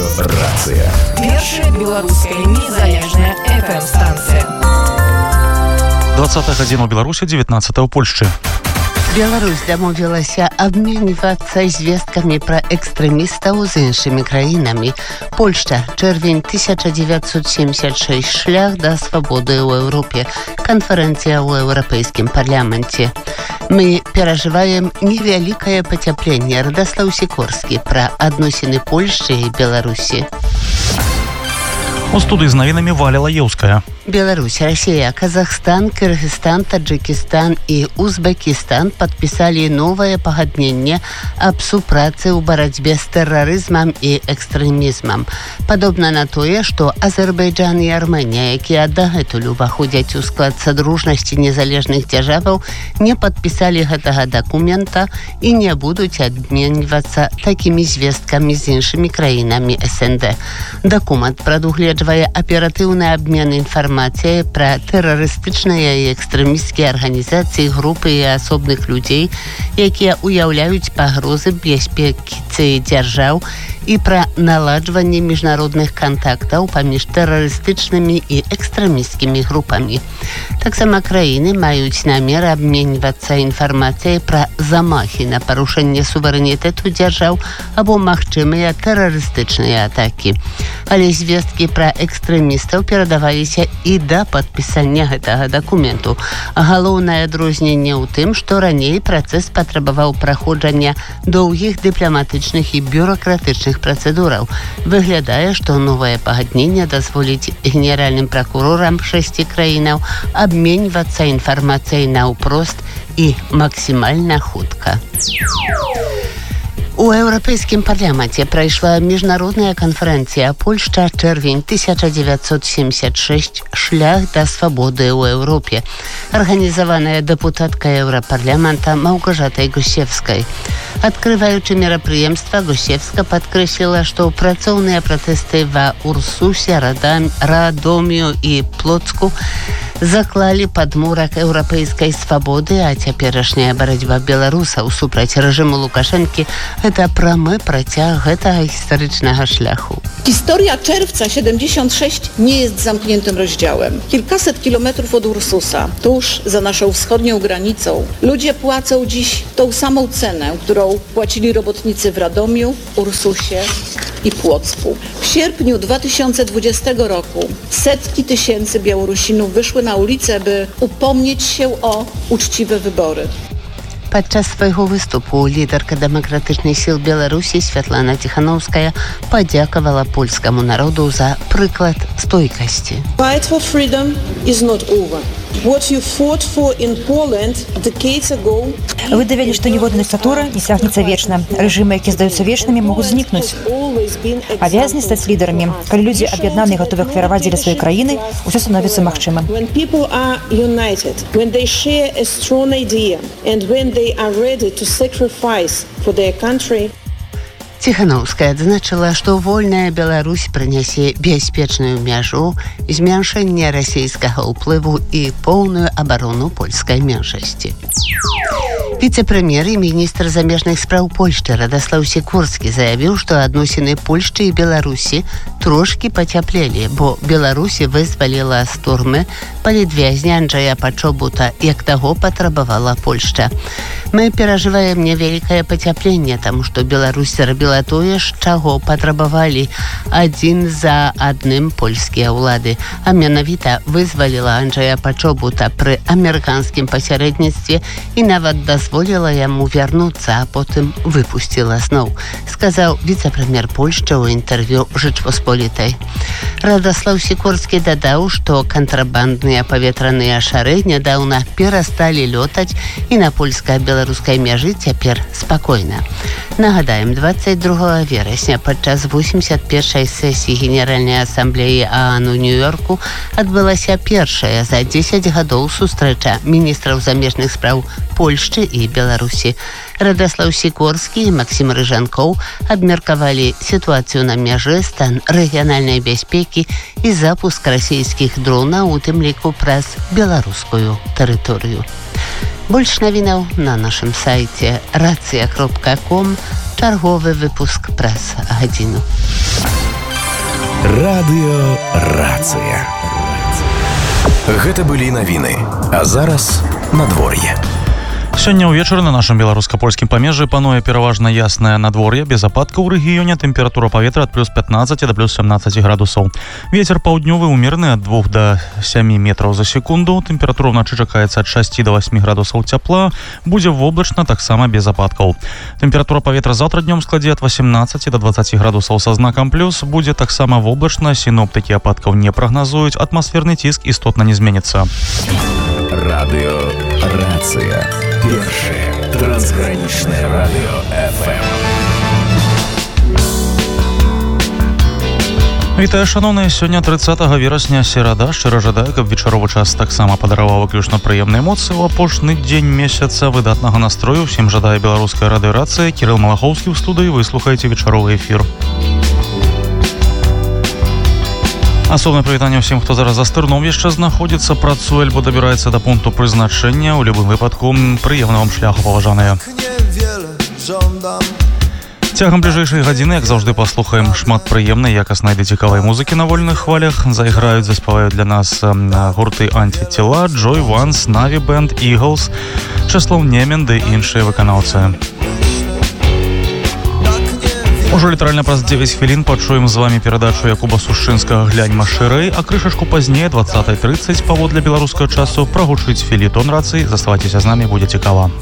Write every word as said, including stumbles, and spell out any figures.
Рацыя. Першая беларуская незалежная эф эм-станцыя. двадцатая гадзіна ў Беларусі, дзевятнадцатая ў Польшчы. Беларусь дамовілася абменьвацца звесткамі пра экстрэмістаў з іншымі краінамі. Польшча, чэрвень тысяча дзевятьсот семьдесят шесть, шлях да свабоды ў Еўропе. Канферэнцыя ў еўрапейскім парламенце. Мы перажываем невялікае пацяпленне. Радаслаў Сікорскі пра адносіны Польшчы і Беларусі. У студыі з навінамі Валя Лаеўская. Беларусь, Россия, Казахстан, Кыргызстан, Таджикистан и Узбекистан подписали новое погоднение об супрацы ў барацьбе с терроризмом и экстремизмом. Подобно на тое, что Азербайджан и Армения, якія дагэтуль уваходзяць у склад Содружнасці незалежных дзяржаваў, не подписали гэтага документа и не будуць абменьвацца такими звестками з іншымі краінамі эс эн дэ. Документ прадугледжвае аператыўны абмен інфармацыяй пра тэрарыстычныя і экстрэмісцкія арганізацыі, групы і асобных людзей, якія ўяўляюць пагрозы бяспецы дзяржаў, і пра наладжванне міжнародных кантактаў паміж тэрарыстычнымі і экстрэмісцкімі групамі. Таксама краіны маюць намер абменьвацца інфармацыяй пра замахі на парушэнне суверэнітэту дзяржаў або магчымыя тэрарыстычныя атакі. Але звесткі пра экстрэмістаў перадаваліся і да падпісання гэтага дакументу. Галоўнае адрозненне ў тым, што раней працэс патрабаваў праходжання доўгіх дыпламатычных і бюрократычных працэдураў. Выглядае, што новае пагадненне дазволіць генеральным пракурорам шэсці краінаў абменьвацца інфармацыяй наўпрост і максімальна хутка. У еўрапейскім парламенце прайшла міжнародная канферэнцыя Польшча, чэрвень тысяча дзевятьсот семьдесят шесть, шлях да свабоды ў Еўропе, арганізаваная дэпутаткай еўрапарламента Маўгажатай Гусевскай. Адкрываючы мерапрыемства, Гусевска падкрэсліла, што працоўныя пратэсты ва Урсусе, Радомію і Плоцку заклалі падмурак еўрапейскай свабоды, а цяперашняя барацьба беларусаў супраць рэжыму Лукашэнкі – гэта прамы працяг гэтага historycznego szlachu. Historia czerwca siedemdziesiąt sześć nie jest zamkniętym rozdziałem. Kilkaset kilometrów od Ursusa, tuż za naszą wschodnią granicą, ludzie płacą dziś tą samą cenę, którą płacili robotnicy w Radomiu, Ursusie i Płocku. W sierpniu dwa tysiące dwudziestego roku setki tysięcy Białorusinów wyszły na ulicę, by upomnieć się o uczciwe wybory. Падчас свайго выступу лідарка дэмакратычнай сіл Беларусі Святлана Ціханаўская падзякавала польскаму народу за прыклад стойкасці. Fight for freedom is not over. What you fought for in Poland decades ago. Вы давялі, што ніводная диктатура не цягнецца вечна. Рэжымы, якія здаюцца вечнымі, могуць знікнуць. Абавязаны стаць лідарамі. Калі людзі аб'яднаны і гатовы ахвяраваць дзеля сваёй краіны, усё становіцца магчымым. When people are united, when they share a strong idea and when they are ready to sacrifice for their country. Ціханаўская адзначыла, што вольная Беларусь прынясе бяспечную мяжу, змяншэнне расійскага ўплыву і поўную абарону польскай меншасці. Віцэ-прэм'ер і міністр замежных спраў Польшчы Радаслаў Сікорскі заявіў, што адносіны Польшчы і Беларусі трошкі пацяплелі, бо Беларусі вызваліла з турмы палітвязня Анджэя Пачобута, як таго патрабавала Польшча. Мы перажываем невялікае пацяпленне, таму што Беларусь зрабіла тое, з чаго патрабавалі адзін за адным польскія ўлады, а менавіта вызваліла Анджэя Пачобута пры амерыканскім пасярэдніцтве і нават дазволіла яму вярнуцца, а потым выпусціла зноў, сказаў віцэ-прэм'ер Польшчы ў інтэрв'ю Жэчпаспалітай. Радаслаў Сікорскі дадаў, што кантрабандныя паветраныя шары нядаўна перасталі лётаць і на польска-беларускай мяжы цяпер спакойна. Нагадаем, двадцать другого верасня падчас восемьдесят першай сесіі Генеральнай асамблеі ААН у Нью-Йорку адбылася першая за дзесяць гадоў сустрэча міністраў замежных спраў Польшчы і Беларусі. Радаслаў Сікорскі і Максім Рыжанкоў абмеркавалі сітуацыю на мяжы, стан рэгіянальнай бяспекі і запуск расійскіх дронаў, у тым ліку праз беларускую тэрыторыю. Больш навінаў на нашым сайце рацыя кропка ком. Чарговы выпуск праз гадзіну. Радыёрацыя. Гэта былі навіны. А зараз надвор'е. Сёння ўвечары на нашым беларуска-польскім памежжы пануе пераважна яснае надвор'е, без ападкаў у рэгіёне, тэмпература паветра ад плюс пятнаццаць да плюс сямнаццаць градусаў. Вецер паўднёвы ўмераны ад двух да сямі метраў за секунду, тэмпература ўначы чакаецца ад шасці да васьмі градусаў цяпла, будзе воблачна, таксама без ападкаў. Тэмпература паветра заўтра днём складзе ад васемнаццаці да дваццаці градусаў са знакам плюс, будзе таксама воблачна, сіноптыкі ападкаў не прагназуюць, атмасферны ціск істотна не зменіцца. Радыёрацыя. Першае трансгранічнае радыё эф эм. Вітаю, шаноўныя, сёння трыццатага верасня, серада. Шчыра жадаю, каб вечаровы час таксама падараваў выключна прыемныя эмоцыі ў апошні дзень месяца, выдатнага настрою. Усім жадае беларуская радыёрацыя. Кірыл Малахоўскі ў студыі, выслухайце вечаровы эфір. Асобнае прывітанне ўсім, хто зараз за стырном яшчэ знаходзіцца, працуе альбо дабіраецца да пункту прызначэння. У любым выпадку прыемна вам шляху, паважаныя. Цягам бліжэйшай гадзіны, як заўжды, паслухаем шмат прыемнай, якаснай ды цікавай музыкі на вольных хвалях. Зайграюць, заспяваюць для нас гурты Антитела, Joy Ones, Navi Band, Eagles, Чэслаў Немен ды іншыя выканаўцы. Ужо літаральна праз дзевяць хвілін пачуем з вамі перадачу Якуба Сушчынскага «Гляньма шырэй», а крышачку пазней, дваццатай трыццаць, паводле беларускага часу, прагучыць фелетон рацыі. Заставайцеся з намі, будзе цікава.